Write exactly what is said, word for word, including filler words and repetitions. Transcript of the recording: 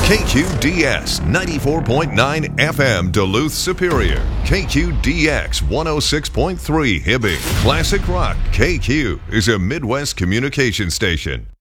K Q D S ninety-four point nine F M Duluth Superior. K Q D X one oh six point three Hibbing. Classic Rock K Q is a Midwest communication station.